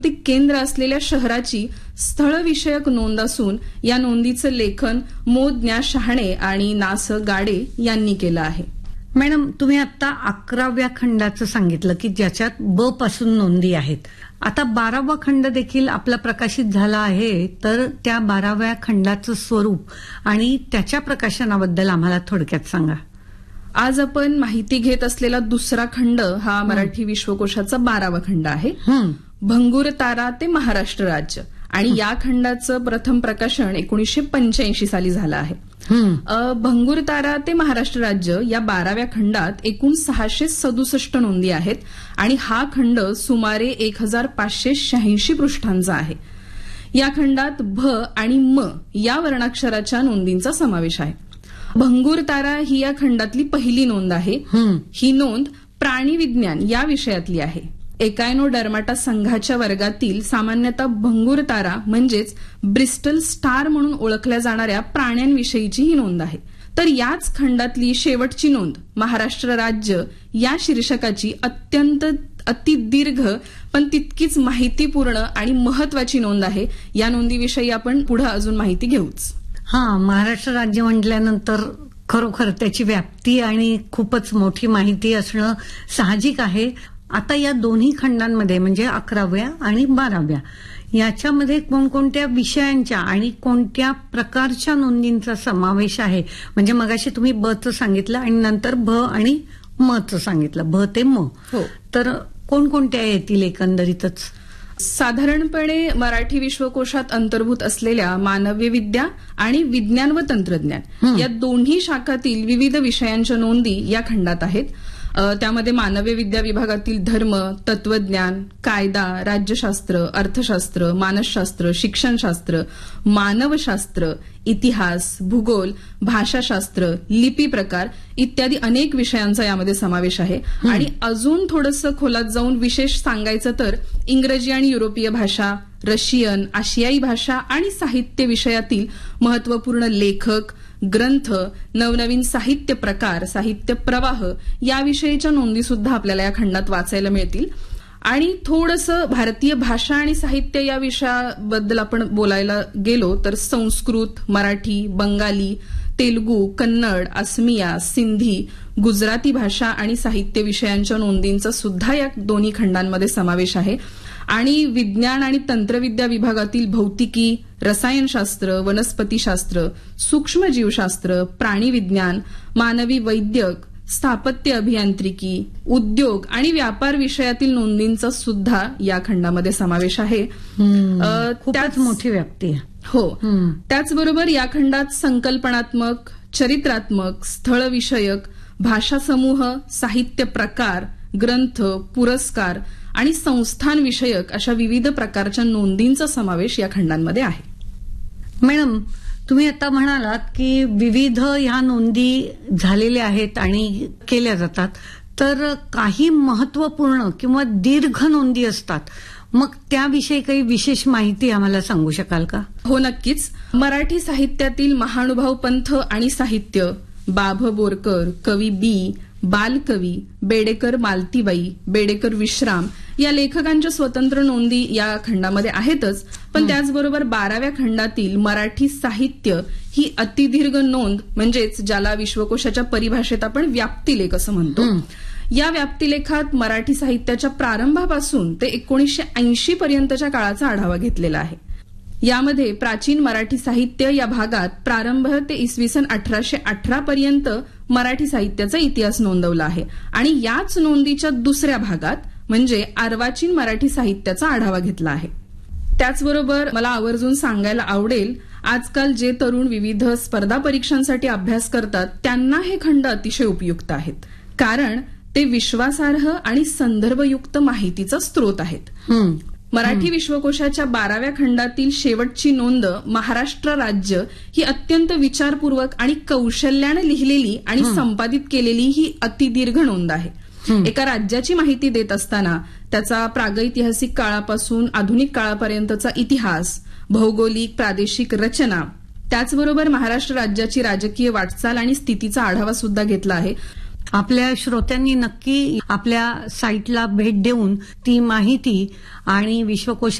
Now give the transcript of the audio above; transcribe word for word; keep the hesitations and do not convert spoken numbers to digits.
केंद्र असलेल्या शहराची स्थळविषयक नोंद असून या नोंदीचं लेखन मोज्ञा शहाणे आणि ना स गाडे यांनी केलं आहे. मॅडम, तुम्ही आता अकराव्या खंडाचं सांगितलं की ज्याच्यात ब पासून नोंदी आहेत. आता बारावा खंड देखील आपला प्रकाशित झाला आहे, तर त्या बाराव्या खंडाचं स्वरूप आणि त्याच्या प्रकाशनाबद्दल आम्हाला थोडक्यात सांगा. आज आपण माहिती घेत असलेला दुसरा खंड हा मराठी विश्वकोशाचा बारावा खंड आहे. भंगूर तारा ते महाराष्ट्र राज्य, आणि या खंडाचं प्रथम प्रकाशन एकोणीसशे पंच्याऐंशी साली झालं आहे. भंगूर तारा ते महाराष्ट्र राज्य या बाराव्या खंडात एकूण सहाशे सदुसष्ट नोंदी आहेत आणि हा खंड सुमारे एक हजार पाचशे शहाऐंशी पृष्ठांचा आहे. या खंडात भ आणि म या वर्णाक्षराच्या नोंदींचा समावेश आहे. भंगूर तारा ही या खंडातली पहिली नोंद आहे. ही नोंद प्राणी विज्ञान या विषयातली आहे. एकायनोडर्माटा संघाच्या वर्गातील सामान्यतः भंगूर तारा म्हणजेच ब्रिस्टल स्टार म्हणून ओळखल्या जाणाऱ्या प्राण्यांविषयीची ही नोंद आहे. तर याच खंडातली शेवटची नोंद महाराष्ट्र राज्य या शीर्षकाची अत्यंत अतिदीर्घ पण तितकीच माहितीपूर्ण आणि महत्वाची नोंद आहे. या नोंदीविषयी आपण पुढे अजून माहिती घेऊच. हा, महाराष्ट्र राज्य म्हटल्यानंतर खरोखर त्याची व्याप्ती आणि खूपच मोठी माहिती असणं साहजिक आहे. आता या दोन्ही खंडांमध्ये म्हणजे अकराव्या आणि बाराव्या याच्यामध्ये कोणकोणत्या विषयांच्या आणि कोणत्या प्रकारच्या नोंदींचा समावेश आहे? म्हणजे मगाशी तुम्ही ब चं सांगितलं आणि नंतर भ आणि म चं सांगितलं, भ ते म. तर कोणकोणत्या येतील एकंदरीतच? साधारणपणे मराठी विश्वकोशात अंतर्भूत असलेल्या मानव्य विद्या आणि विज्ञान व तंत्रज्ञान या दोन्ही शाखातील विविध विषयांच्या नोंदी या खंडात आहेत. त्यामध्ये मानव्य विद्या विभागातील धर्म, तत्वज्ञान, कायदा, राज्यशास्त्र, अर्थशास्त्र, मानसशास्त्र, शिक्षणशास्त्र, मानवशास्त्र, इतिहास, भूगोल, भाषाशास्त्र, लिपी प्रकार इत्यादी अनेक विषयांचा यामध्ये समावेश आहे. आणि अजून थोडंसं खोलात जाऊन विशेष सांगायचं तर इंग्रजी आणि युरोपीय भाषा, रशियन, आशियाई भाषा आणि साहित्य विषयातील महत्वपूर्ण लेखक, ग्रंथ, नवनवीन साहित्य प्रकार, साहित्य प्रवाह याविषयीच्या नोंदी सुद्धा आपल्याला या खंडात वाचायला मिळतील. आणि थोडंसं भारतीय भाषा आणि साहित्य या विषयाबद्दल आपण बोलायला गेलो तर संस्कृत, मराठी, बंगाली, तेलुगू, कन्नड, असमिया, सिंधी, गुजराती भाषा आणि साहित्य विषयांच्या नोंदींचा सुद्धा या दोन्ही खंडांमध्ये समावेश आहे. आणि विज्ञान आणि तंत्रविद्या विभागातील भौतिकी, रसायनशास्त्र, वनस्पतीशास्त्र, सूक्ष्मजीवशास्त्र, प्राणीविज्ञान, मानवी वैद्यक, स्थापत्य अभियांत्रिकी, उद्योग आणि व्यापार विषयातील नोंदींचा सुद्धा या खंडामध्ये समावेश आहे. त्याच मोठी व्याप्ती आहे. हो. त्याचबरोबर या खंडात संकल्पनात्मक, चरित्रात्मक, स्थळविषयक, भाषा समूह, साहित्य प्रकार, ग्रंथ, पुरस्कार आणि संस्थान विषयक अशा विविध प्रकारच्या नोंदींचा समावेश या खंडांमध्ये आहे. मॅडम, तुम्ही आता म्हणालात की विविध ह्या नोंदी झालेल्या आहेत आणि केल्या जातात, तर काही महत्वपूर्ण किंवा दीर्घ नोंदी असतात. मग त्याविषयी काही विशेष माहिती आम्हाला सांगू शकाल का? हो, नक्कीच. मराठी साहित्यातील महानुभाव पंथ आणि साहित्य, बाभ बोरकर, कवी बी, बालकवी, बेडेकर मालतीबाई, बेडेकर विश्राम या लेखकांच्या स्वतंत्र नोंदी या खंडामध्ये आहेतच. पण त्याचबरोबर बाराव्या खंडातील मराठी साहित्य ही अतिदीर्घ नोंद म्हणजेच ज्याला विश्वकोशाच्या परिभाषेत आपण व्याप्तिलेख असं म्हणतो, या व्याप्तिलेखात मराठी साहित्याच्या प्रारंभापासून ते एकोणीसशे ऐंशी पर्यंतच्या काळाचा आढावा घेतलेला आहे. यामध्ये प्राचीन मराठी साहित्य या भागात प्रारंभ ते इसवी सन अठराशे अठरा पर्यंत मराठी साहित्याचा इतिहास नोंदवला आहे. आणि याच नोंदीच्या दुसऱ्या भागात म्हणजे अर्वाचीन मराठी साहित्याचा आढावा घेतला आहे. त्याचबरोबर मला आवर्जून सांगायला आवडेल, आजकाल जे तरुण विविध स्पर्धा परीक्षांसाठी अभ्यास करतात त्यांना हे खंड अतिशय उपयुक्त आहेत, कारण ते विश्वासार्ह आणि संदर्भयुक्त माहितीचा स्रोत आहेत. मराठी विश्वकोशाच्या बाराव्या खंडातील शेवटची नोंद महाराष्ट्र राज्य ही अत्यंत विचारपूर्वक आणि कौशल्याने लिहिलेली आणि संपादित केलेली ही अतिदीर्घ नोंद आहे. एका राज्याची माहिती देत असताना त्याचा प्रागैतिहासिक काळापासून आधुनिक काळापर्यंतचा इतिहास, भौगोलिक प्रादेशिक रचना, त्याचबरोबर महाराष्ट्र राज्याची राजकीय वाटचाल आणि स्थितीचा आढावा सुद्धा घेतला आहे. आपल्या श्रोत्यांनी नक्की आपल्या साईटला भेट देऊन ती माहिती आणि विश्वकोश